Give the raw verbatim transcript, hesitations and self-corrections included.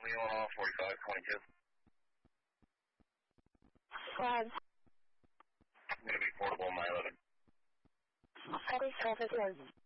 Leelanau, forty-five twenty-two. Flag. I'm going to be portable, my eleven. forty-seven.